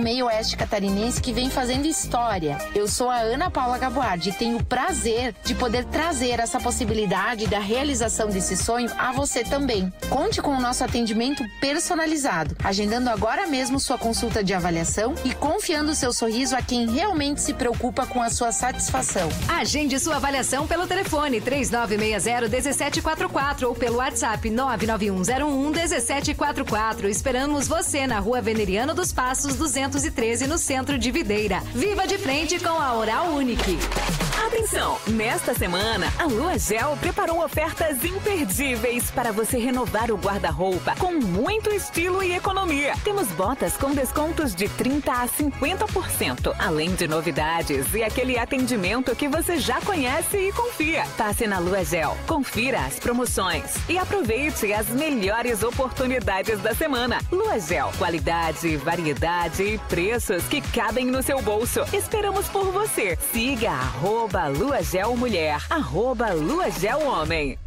meio oeste catarinense que vem fazendo história. Eu sou a Ana Paula Gaboardi e tenho o prazer de poder trazer essa possibilidade da realização desse sonho a você também. Conte com o nosso atendimento personalizado, agendando agora mesmo sua consulta de avaliação e confiando seu sorriso a quem realmente se preocupa com a sua satisfação. Agende sua avaliação pelo telefone 3960-1744 ou pelo WhatsApp 99101-1744. Esperamos você na Rua Veneriano dos Passos 213, no centro de Videira. Viva de frente com a Oral Unique. Atenção! Nesta semana, a Lua Gel preparou ofertas imperdíveis para você renovar o guarda-roupa com muito estilo e economia. Temos botas com descontos de 30% a 50%, além de novidades e aquele atendimento que você já conhece e confia. Passe na Lua Gel, confira as promoções e aproveite as melhores oportunidades da semana. Lua Gel, qualidade, variedade e preços que cabem no seu bolso. Esperamos por você. Siga @Lua Gel Mulher, @Lua Gel Homem.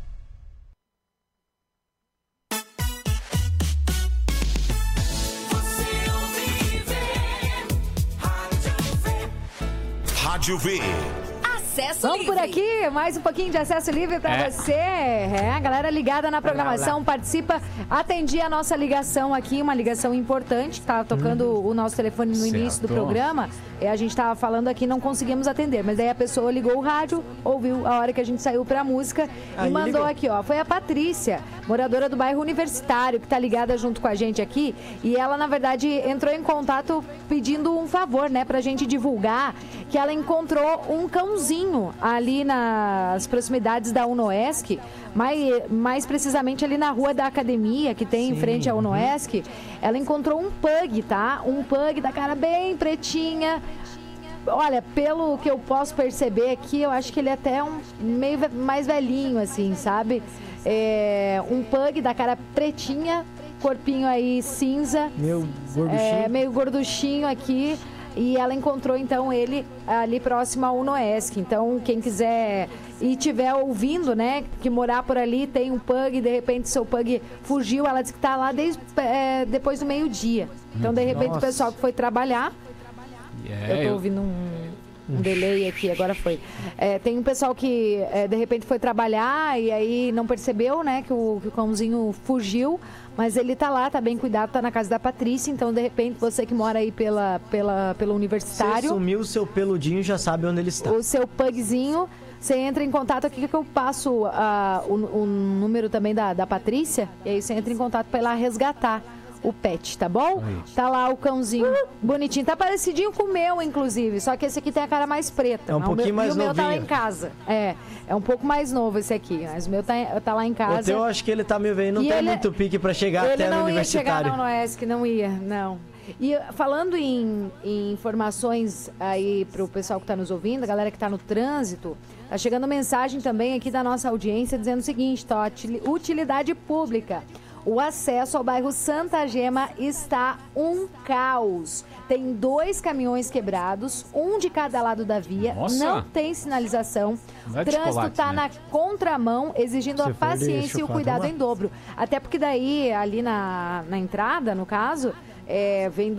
Rádio V. Vamos por aqui, mais um pouquinho de acesso livre para você. A galera ligada na programação participa. Atendi a nossa ligação aqui, uma ligação importante. Tá tocando o nosso telefone no início do programa. E a gente tava falando aqui, não conseguimos atender. Mas daí a pessoa ligou o rádio, ouviu a hora que a gente saiu pra música e mandou ligou. Aqui, ó. Foi a Patrícia, moradora do bairro Universitário, que tá ligada junto com a gente aqui. E ela, na verdade, entrou em contato pedindo um favor, né, pra gente divulgar que ela encontrou um cãozinho ali nas proximidades da UNOESC, mais precisamente ali na Rua da Academia, que tem em frente à UNOESC. Ela encontrou um pug, tá? Um pug da cara bem pretinha. Olha, pelo que eu posso perceber aqui, eu acho que ele é até meio mais velhinho, assim, sabe? Um pug da cara pretinha, corpinho aí cinza. Meio gorduchinho aqui. E ela encontrou, então, ele ali próximo ao UNOESC. Então, quem quiser e estiver ouvindo, né, que morar por ali, tem um pug, de repente seu pug fugiu, ela disse que está lá desde depois do meio-dia. Então, de repente, o pessoal que foi trabalhar... eu tô ouvindo um delay aqui, agora foi. Tem um pessoal que, de repente, foi trabalhar e aí não percebeu, né, que o cãozinho fugiu. Mas ele tá lá, tá bem cuidado, tá na casa da Patrícia. Então, de repente, você que mora aí pelo Universitário... Se sumiu o seu peludinho, já sabe onde ele está. O seu pugzinho, você entra em contato aqui que eu passo o número também da Patrícia. E aí você entra em contato pra ir lá resgatar o pet, tá bom? Tá lá o cãozinho bonitinho. Tá parecidinho com o meu, inclusive. Só que esse aqui tem a cara mais preta. É um pouquinho mais novinho. E o meu tá lá em casa. É um pouco mais novo esse aqui. Mas o meu tá lá em casa. O teu, eu acho que ele tá meio velho. Não tem muito pique pra chegar até no Universitário. Ele não ia chegar, não, que não ia, não. E falando em informações aí pro pessoal que tá nos ouvindo, a galera que tá no trânsito, tá chegando mensagem também aqui da nossa audiência dizendo o seguinte, tá? Utilidade pública. O acesso ao bairro Santa Gema está um caos. Tem 2 caminhões quebrados, um de cada lado da via. Nossa. Não tem sinalização. O trânsito está na contramão, exigindo a paciência e o cuidado em dobro. Até porque daí, ali na entrada, no caso, vem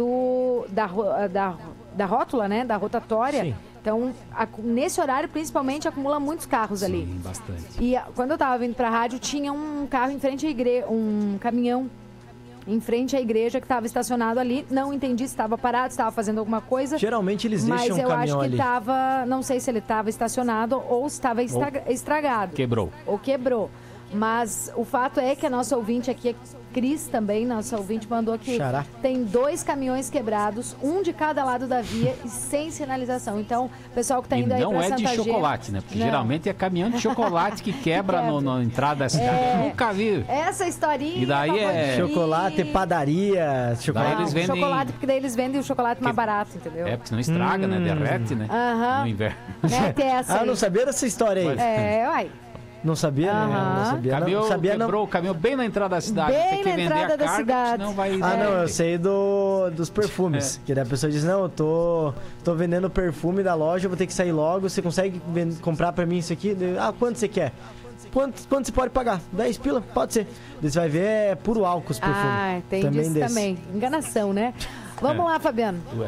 da rótula, né? Da rotatória. Sim. Então, nesse horário, principalmente, acumula muitos carros ali. Sim, bastante. E quando eu tava vindo pra rádio, tinha um carro em frente à igreja, um caminhão em frente à igreja que estava estacionado ali. Não entendi se estava parado, se estava fazendo alguma coisa. Geralmente eles deixam um caminhão ali. Mas eu acho que estava, não sei se ele estava estacionado ou se estava estragado. Quebrou. Ou quebrou. Mas o fato é que a nossa ouvinte aqui, Cris também, nossa ouvinte, mandou aqui. Tem 2 caminhões quebrados, um de cada lado da via e sem sinalização. Então, o pessoal que está indo aí para Santa Gema... Não é de chocolate, né? Porque geralmente é caminhão de chocolate que quebra na entrada da cidade. Eu nunca vi. Essa historinha... E daí chocolate, padaria, chocolate. Daí eles vendem... chocolate, porque daí eles vendem o chocolate mais barato, entendeu? Porque senão estraga, né? Derrete, né? No inverno. Eu não sabia dessa história aí. Uai. Não sabia, né? Não sabia. Quebrou o caminhão bem na entrada da cidade. Bem na entrada da cidade. Não, eu sei dos perfumes. Que daí a pessoa diz, não, eu tô vendendo perfume da loja, eu vou ter que sair logo. Você consegue comprar pra mim isso aqui? Quanto você quer? Quanto você pode pagar? 10 pila? Pode ser. Daí você vai ver, é puro álcool os perfumes. Tem também disso também. Enganação, né? Vamos lá, Fabiano.